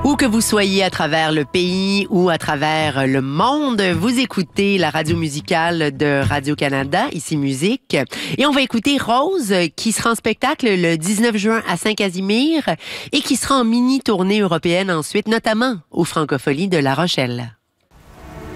Où que vous soyez à travers le pays ou à travers le monde, vous écoutez la radio musicale de Radio-Canada, ici Musique. Et on va écouter Rose, qui sera en spectacle le 19 juin à Saint-Casimir et qui sera en mini-tournée européenne ensuite, notamment aux Francopholies de La Rochelle.